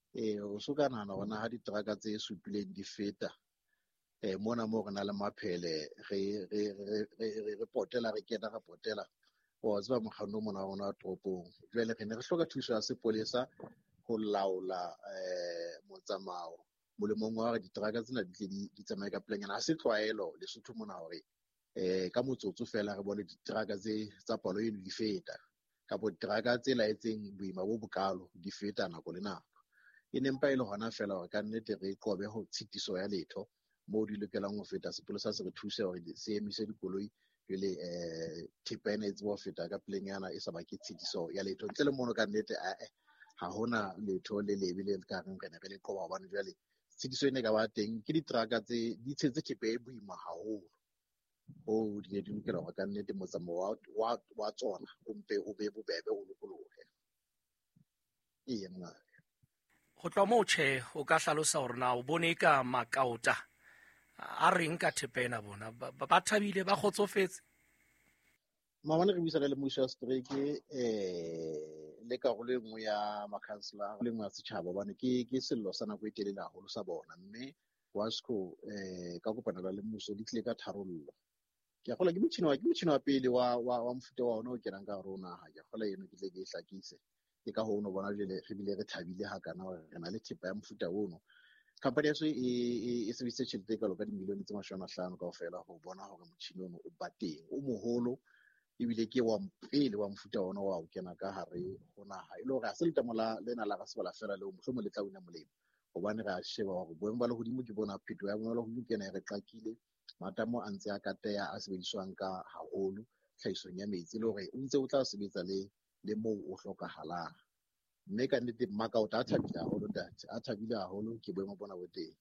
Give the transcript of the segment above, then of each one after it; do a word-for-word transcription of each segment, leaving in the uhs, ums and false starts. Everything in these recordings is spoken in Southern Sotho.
eh o so ka nana bona ha diteraka tse supileng di feta eh mona mo re na le maphele re re re re potela re kena ga potela o tsaba mogano mona ona wa tropong jwale re ne re hloka thuso ya sepolesa ho laola eh motsamao molemong wa re diteraka tsena di tle di tsamaye ka planyana ha se tlwaelo le Lesotho mona hore eh ka motsotso fela re bone diteraka tse tsa palo eno di feta ka bo diteraka tse laetseng boima bo bokalo di feta nako le nako e nempa ile hona fela hore ka nnete re qobe ho tshitiso ya letho mo di lokelang ho feta sepolesa se re thuse hore se emise dikoloi le eh tipene tse bo feta ka plenyana e sa ba ke tshitiso ya letho ntle le mono ka nnete a ha hona letho le lebe le ka reng rena re le qoba hobane jwale tshitiso ene ka ba teng ke diteraka tse di tshetse tipe e boima haholo o di ne di lokela hore ka nnete motsamao wa wa tsona o mpe o be bobebe o lokolohe e yena go tloa mo tšhe o ka hlalosa hore na o bone ka makaota a reng ka thepena bona ba thabile ba kgotsofetse maabane re buisana le moiso ya strike eh le ka go le nngwe ya makhansela le nngwe ya setšhaba bana ke ke sello sa nako e telele haholo sa bona mme Wasco eh ka kopanela le mmuso di tle ka tharollo ke gola ke motšhino wa ke motšhino wa pele wa wa mfuta wa ona o kenang ka rona ha ke gola eno ke tle ke hlakise ke ka ho no bona jele re bile re thabile ha kana hore re na le thepa ya mfuta ono company ya so e e sebedise tšhelete ka loka di milione tse mashome a mahlano kaofela ho bona hore motšhino ono o bateng o moholo ebile ke wa pele wa mfuta ona wa o kena ka hare go naha ile hore ha se letamo la lena la ga se bala fela le o mohlomong le tla una molemo hobane re a sheba hore boemo ba lehodimo ke bona phetho ya bona lehodimo kena e re qakile matamo a ntse a kateya a sebediswang ka haholo tlhahisong ya metsi le hore o ntse o tla sebetsa le le moo o hlokahalang mme ka nnete makauta a thabile haholo ntate a thabile haholo ke boemo bona bo teng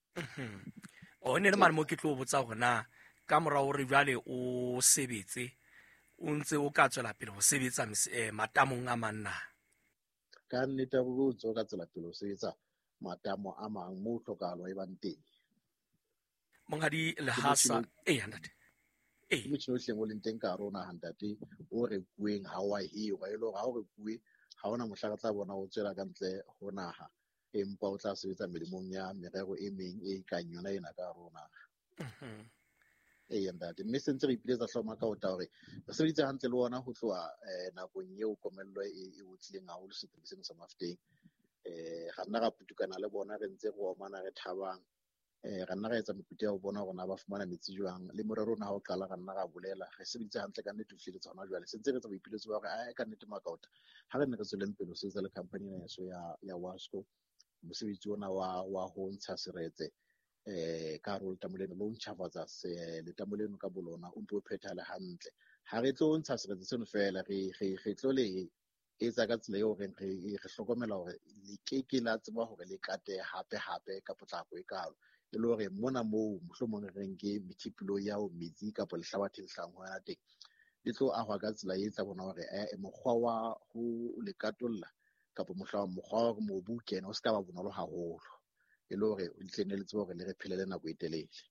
o ne le mane mo ke tlo botsa gona ka morao re jwale o sebetse o ntse o ka tswela pele go sebetsa matamong a manna ka nnete go tswa ka tsela pele go sebetsa matamo a mang mo tlhokalo e bang teng mongadi Lehasa e ntate e motšhino hleng o leng teng ka rona hantate o re kueng ha wa hiyo ga ile ga o re kue ha ona mohla tla bona o tsela ka ntle go naha empa o tla sebetsa melemong ya merero e meng e ka nyona ena ka rona e ntate mme sentse re ipiletsa hloma ka ota hore re sebeditse hantle le ona ho tloa nakong eo komello e utlileng haholo setlhophiseng sa Mafteng eh ga nna ga putukana le bona re ntse go omana re thabang eh ga nna ga etsa mepute ya go bona gona ba fumana metsi jwang le morero ona ha o qala ga nna ga bolela re sebeditse hantle ka nnete ufile tsona jwale sentse re tsa boipiletso ba hore a ka nnete makauta ha re ne re tsweleng pele se tsa le company ya so ya ya Wasco mosebetsi ona wa wa ho ntsha seretse eh ka role tamoleno lo ntšhafatsa se le tamoleno ka bolona o mpo phethale hantle ha re tlo ntsha seretse seno fela re re tlo le etsa ka tsela eo re re hlokomela hore le ke ke la tseba hore le kate hape hape ka potlako e kalo e le hore mona mo mohlomong re nke methipilo ya o metsi ka lehlabathe lehlang ho yana teng le tlo ahwa ka tsela e tsa bona hore eh mokgwa wa ho le katolla kapa mohlwa mokgwa wa mobu kena o ska ba bonolo haholo e le hore o tlene le tseba hore le re phelele nako e telele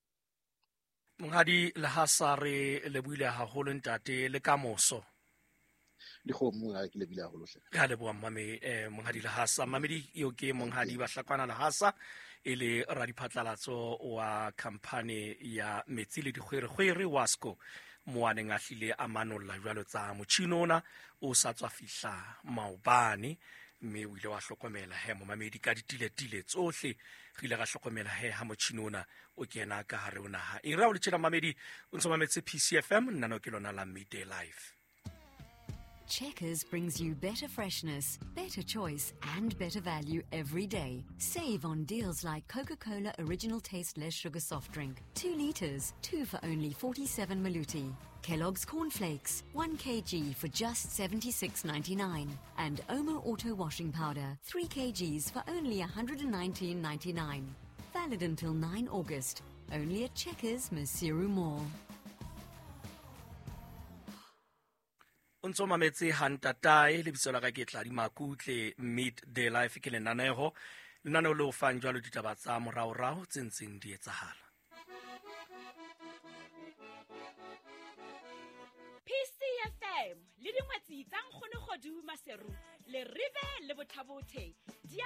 mongadi Lehasa re le buile haholo ntate le ka moso di go mo ga ke le bile haholo hle ya le bua mame eh mongadi Lehasa mamedi yo ke mongadi ba Hlakwana Lehasa ele ra diphatlalatso wa company ya metsi le dikgwerekgwere Wasco moaneng a hlile a manolla jwalo tsa motšhinona o sa tswa fihla maobane mme o ile wa hlokomela he mo mamedi ka ditiletile tsohle re ile ga hlokomela he ha motšhinona o kena ka hare o naha e ra o le tšela mamedi o ntse mametse P C F M nna no ke lona la Midday Live. Checkers brings you better freshness, better choice, and better value every day. Save on deals like Coca-Cola Original Taste Less Sugar Soft Drink, two litres, two for only forty-seven maluti. Kellogg's Cornflakes, one kilogram for just seventy-six ninety-nine. And Omo Auto Washing Powder, three kilograms for only one hundred nineteen ninety-nine. Valid until nine August. Only at Checkers Masiru Mall. o ntse o mametse hantatae lebitso la ka ke tla di makutle Midday Live ke lenaneo lenaneo le o fang jwalo ditaba tsa moraorao tse ntseng di etsahala. P C F M le dingwetsi tsa nkgone kgodu maseru le rive le bothabothe